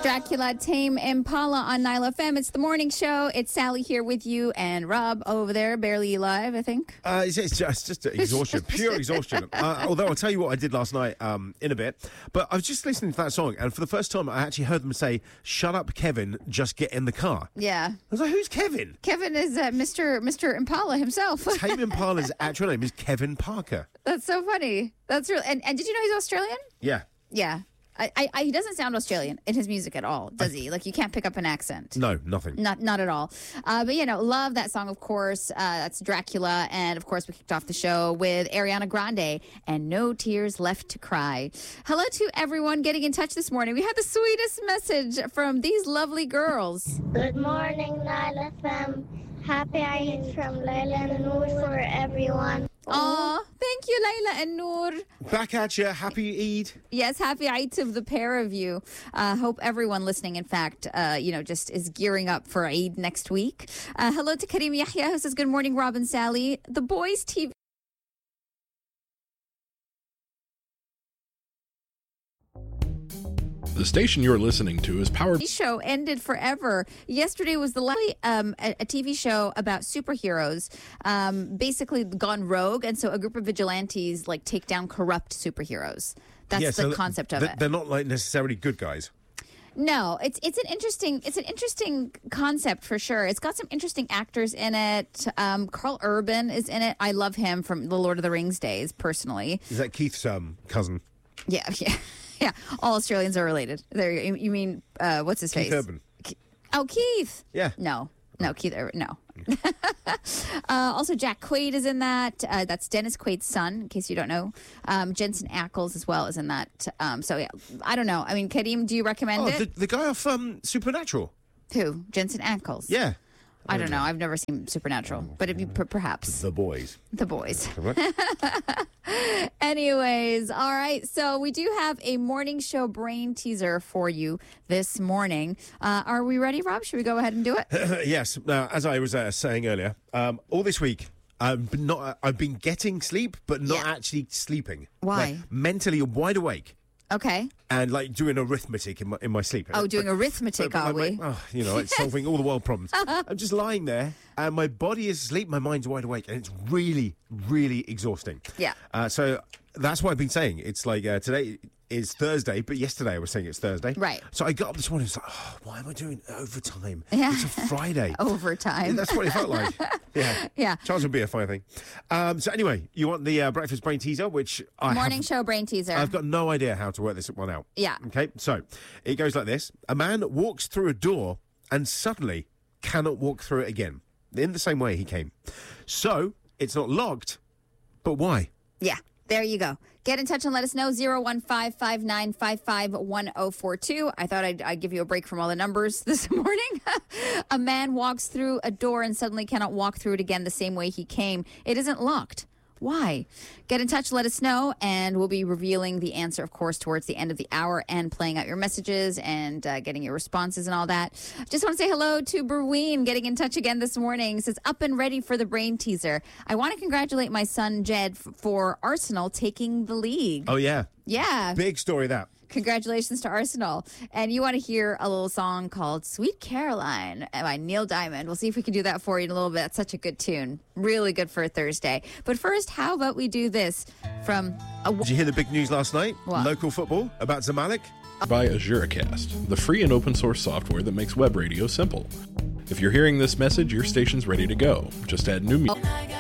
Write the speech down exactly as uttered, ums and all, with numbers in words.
Dracula, Tame Impala on Nyla F M. It's the morning show. It's Sally here with you and Rob over there, barely alive, I think. Uh, it's, it's just, it's just exhaustion, pure exhaustion. Uh, although I'll tell you what I did last night um, in a bit. But I was just listening to that song, and for the first time I actually heard them say, "Shut up, Kevin, just get in the car." Yeah. I was like, who's Kevin? Kevin is uh, Mister Mister Impala himself. Tame Impala's actual name is Kevin Parker. That's so funny. That's real. And, and did you know he's Australian? Yeah. Yeah. I, I, I, he doesn't sound Australian in his music at all, does he? Like, you can't pick up an accent. No, nothing. Not not at all. Uh, but, you know, love that song, of course. Uh, that's Dracula. And, of course, we kicked off the show with Ariana Grande and No Tears Left to Cry. Hello to everyone getting in touch this morning. We had the sweetest message from these lovely girls. Good morning, Nyla F M. Happy Eid from Layla and Noor for everyone. Aw, thank you, Layla and Noor. Back at you. Happy Eid. Yes, happy Eid to the pair of you. Uh, hope everyone listening, in fact, uh, you know, just is gearing up for Eid next week. Uh, hello to Karim Yahya, who says, good morning, Rob and Sally. The Boys T V. The station you're listening to is powered. The show ended forever. Yesterday was the last um, a, a T V show about superheroes, um, basically gone rogue, and so a group of vigilantes like take down corrupt superheroes. That's Yeah, the so concept of th- it. They're not like necessarily good guys. No, it's it's an interesting it's an interesting concept for sure. It's got some interesting actors in it. Um, Carl Urban is in it. I love him from the Lord of the Rings days, personally. Is that Keith's um, cousin? Yeah, yeah. Yeah, all Australians are related. There, you, you mean uh, what's his Keith face? Urban. Ke- oh, Keith. Yeah. No, no, Keith Urban. No. uh, also, Jack Quaid is in that. Uh, that's Dennis Quaid's son, in case you don't know. Um, Jensen Ackles as well is in that. Um, so yeah, I don't know. I mean, Karim, do you recommend Oh, it? the, the guy off um, Supernatural. Who? Jensen Ackles. Yeah. I don't know. I've never seen Supernatural, but it'd be per- perhaps The Boys. the boys. Anyways, all right. So we do have a morning show brain teaser for you this morning. Uh, are we ready, Rob? Should we go ahead and do it? Yes. Now, as I was uh, saying earlier, um, all this week, I've been not. I've been getting sleep, but not Yeah. actually sleeping. Why? Like, mentally wide awake Okay. and like doing arithmetic in my in my sleep. Oh, doing arithmetic, But, are like, we? my- oh, you know, it's solving all the world problems. I'm just lying there, and my body is asleep, my mind's wide awake, and it's really, really exhausting. Yeah. Uh, so that's what I've been saying. It's like uh, today is Thursday, but yesterday I was saying it's Thursday. Right. So I got up this morning and was like, oh, why am I doing overtime? Yeah. It's a Friday. Overtime. That's what it felt like. Yeah. Yeah. Chance would be a fine thing. Um, so anyway, you want the uh, breakfast brain teaser, which I Morning have, show brain teaser. I've got no idea how to work this one out. Yeah. Okay, so it goes like this. A man walks through a door and suddenly cannot walk through it again, in the same way he came. So it's not locked, but why? Yeah, there you go. Get in touch and let us know. zero one five five nine five five one zero four two. I thought I'd, I'd give you a break from all the numbers this morning. A man walks through a door and suddenly cannot walk through it again the same way he came. It isn't locked. Why? Get in touch, let us know, and we'll be revealing the answer, of course, towards the end of the hour and playing out your messages and uh, getting your responses and all that. Just want to say hello to Berween getting in touch again this morning. Says, up and ready for the brain teaser. I want to congratulate my son, Jed, f- for Arsenal taking the league. Oh, yeah. Yeah. Big story, that. Congratulations to Arsenal. And you want to hear a little song called Sweet Caroline by Neil Diamond. We'll see if we can do that for you in a little bit. That's such a good tune. Really good for a Thursday. But first, how about we do this from a... Did you hear the big news last night? What? Local football about Zamalek? By AzureCast, the free and open source software that makes web radio simple. If you're hearing this message, your station's ready to go. Just add new music.